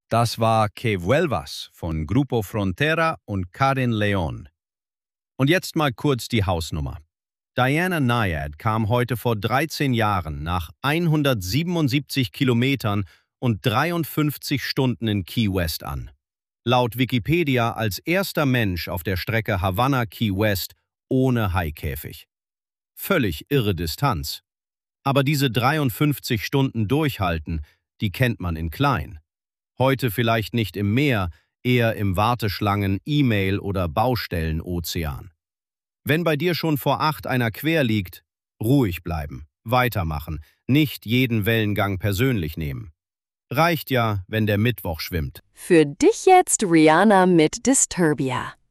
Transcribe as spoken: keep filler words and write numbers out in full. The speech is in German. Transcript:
Das war Que Vuelvas von Grupo Frontera und Karin Leon. Und jetzt mal kurz die Hausnummer. Diana Nyad kam heute vor dreizehn Jahren nach hundertsiebenundsiebzig Kilometern und dreiundfünfzig Stunden in Key West an. Laut Wikipedia als erster Mensch auf der Strecke Havanna-Key West ohne Haikäfig. Völlig irre Distanz. Aber diese dreiundfünfzig Stunden durchhalten, die kennt man in klein. Heute vielleicht nicht im Meer, eher im Warteschlangen-, E-Mail- oder Baustellen-Ozean. Wenn bei dir schon vor acht einer quer liegt, ruhig bleiben, weitermachen, nicht jeden Wellengang persönlich nehmen. Reicht ja, wenn der Mittwoch schwimmt. Für dich jetzt Rihanna mit Disturbia.